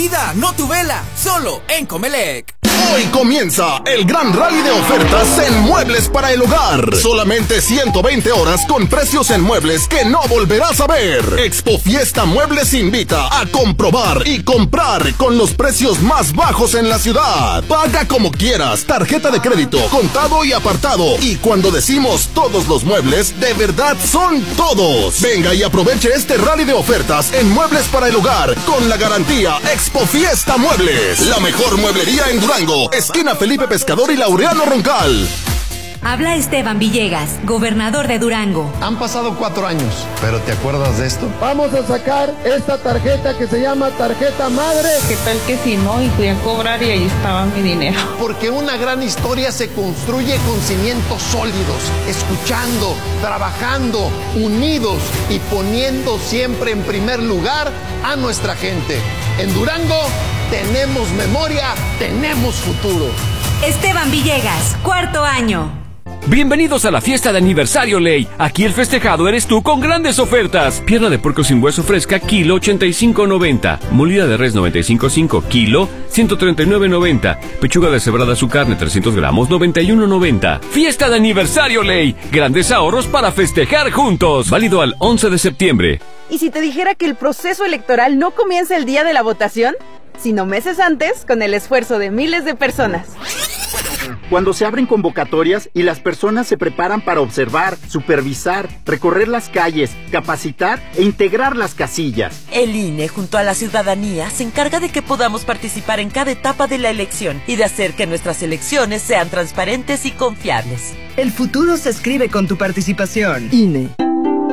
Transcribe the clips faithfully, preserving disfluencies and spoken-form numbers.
vida, no tu vela, solo en Comelec. Hoy comienza el gran rally de ofertas en muebles para el hogar. Solamente ciento veinte horas con precios en muebles que no volverás a ver. Expo Fiesta Muebles invita a comprobar y comprar con los precios más bajos en la ciudad. Paga como quieras, tarjeta de crédito, contado y apartado. Y cuando decimos todos los muebles, de verdad son todos. Venga y aproveche este rally de ofertas en muebles para el hogar con la garantía Expo Fiesta Muebles. La mejor mueblería en Durango. Esquina Felipe Pescador y Laureano Roncal. Habla Esteban Villegas, gobernador de Durango. Han pasado cuatro años, pero ¿te acuerdas de esto? Vamos a sacar esta tarjeta que se llama tarjeta madre. ¿Qué tal que si no? Y fui a cobrar y ahí estaba mi dinero. Porque una gran historia se construye con cimientos sólidos, escuchando, trabajando, unidos y poniendo siempre en primer lugar a nuestra gente. En Durango tenemos memoria, tenemos futuro. Esteban Villegas, cuarto año. Bienvenidos a la fiesta de aniversario Ley. Aquí el festejado eres tú con grandes ofertas. Pierna de puerco sin hueso fresca, kilo ochenta y cinco noventa. Molida de res noventa y cinco cinco, kilo ciento treinta y nueve noventa. Pechuga deshebrada su carne trescientos gramos, noventa y uno noventa. Fiesta de aniversario Ley. Grandes ahorros para festejar juntos. Válido al once de septiembre. ¿Y si te dijera que el proceso electoral no comienza el día de la votación, sino meses antes, con el esfuerzo de miles de personas? Cuando se abren convocatorias y las personas se preparan para observar, supervisar, recorrer las calles, capacitar e integrar las casillas. El I N E, junto a la ciudadanía, se encarga de que podamos participar en cada etapa de la elección y de hacer que nuestras elecciones sean transparentes y confiables. El futuro se escribe con tu participación. I N E.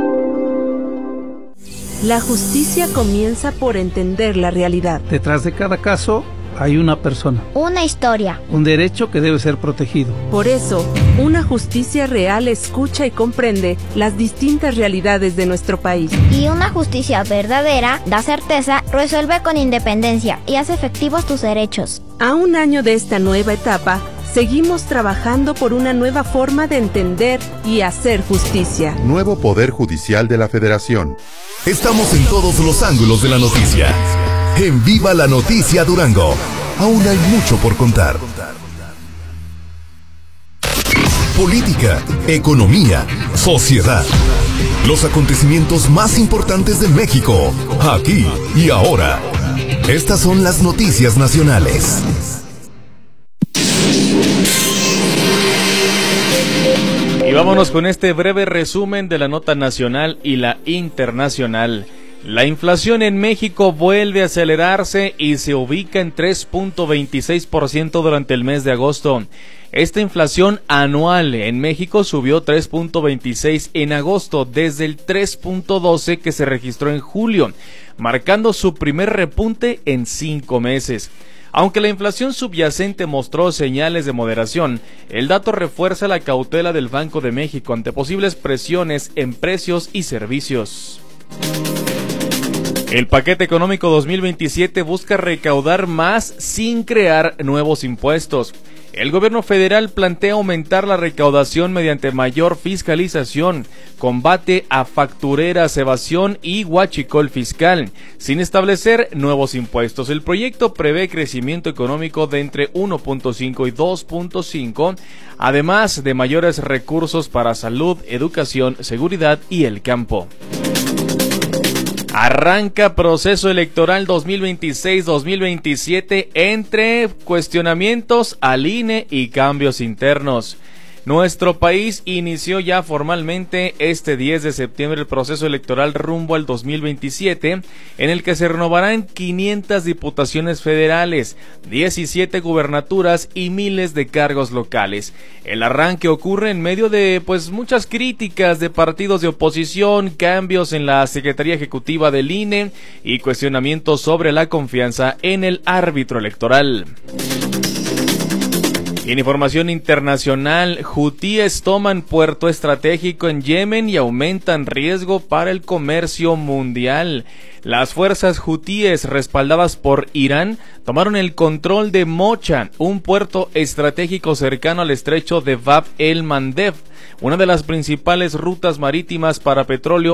La justicia comienza por entender la realidad. Detrás de cada caso hay una persona. Una historia. Un derecho que debe ser protegido. Por eso, una justicia real escucha y comprende las distintas realidades de nuestro país. Y una justicia verdadera da certeza, resuelve con independencia y hace efectivos tus derechos. A un año de esta nueva etapa, seguimos trabajando por una nueva forma de entender y hacer justicia. Nuevo Poder Judicial de la Federación. Estamos en todos los ángulos de la noticia. En Viva la Noticia Durango. Aún hay mucho por contar. Política, economía, sociedad. Los acontecimientos más importantes de México, aquí y ahora. Estas son las noticias nacionales. Y vámonos con este breve resumen de la nota nacional y la internacional. La inflación en México vuelve a acelerarse y se ubica en tres punto veintiséis por ciento durante el mes de agosto. Esta inflación anual en México subió tres punto veintiséis en agosto desde el tres punto doce que se registró en julio, marcando su primer repunte en cinco meses. Aunque la inflación subyacente mostró señales de moderación, el dato refuerza la cautela del Banco de México ante posibles presiones en precios y servicios. El paquete económico dos mil veintisiete busca recaudar más sin crear nuevos impuestos. El gobierno federal plantea aumentar la recaudación mediante mayor fiscalización, combate a factureras, evasión y huachicol fiscal, sin establecer nuevos impuestos. El proyecto prevé crecimiento económico de entre uno punto cinco y dos punto cinco, además de mayores recursos para salud, educación, seguridad y el campo. Arranca proceso electoral dos mil veintiséis dos mil veintisiete entre cuestionamientos al I N E y cambios internos. Nuestro país inició ya formalmente este diez de septiembre el proceso electoral rumbo al dos mil veintisiete, en el que se renovarán quinientas diputaciones federales, diecisiete gubernaturas y miles de cargos locales. El arranque ocurre en medio de pues muchas críticas de partidos de oposición, cambios en la Secretaría Ejecutiva del I N E y cuestionamientos sobre la confianza en el árbitro electoral. En información internacional, hutíes toman puerto estratégico en Yemen y aumentan riesgo para el comercio mundial. Las fuerzas hutíes respaldadas por Irán tomaron el control de Mocha, un puerto estratégico cercano al estrecho de Bab el-Mandeb, una de las principales rutas marítimas para petróleo